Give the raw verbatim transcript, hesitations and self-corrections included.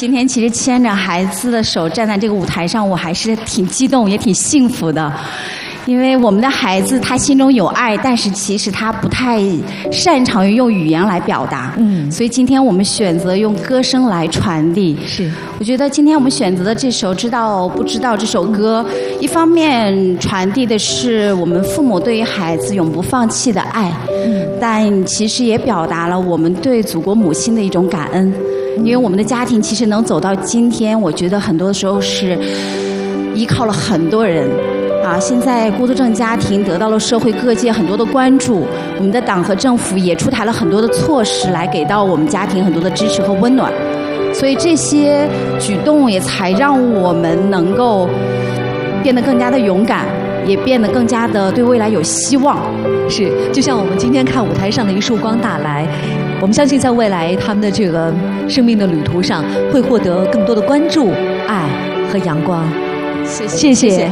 今天其实牵着孩子的手站在这个舞台上，我还是挺激动，也挺幸福的。因为我们的孩子他心中有爱，但是其实他不太擅长于用语言来表达。嗯，所以今天我们选择用歌声来传递。 是， 我觉得今天我们选择的这首《知道不知道》这首歌，一方面传递的是我们父母对于孩子永不放弃的爱，嗯，但其实也表达了我们对祖国母亲的一种感恩。因为我们的家庭其实能走到今天，我觉得很多的时候是依靠了很多人。啊，现在孤独症家庭得到了社会各界很多的关注，我们的党和政府也出台了很多的措施来给到我们家庭很多的支持和温暖，所以这些举动也才让我们能够变得更加的勇敢，也变得更加的对未来有希望。 是，就像我们今天看舞台上的一束光打来，我们相信在未来他们的这个生命的旅途上会获得更多的关注、爱和阳光。 谢谢， 谢谢。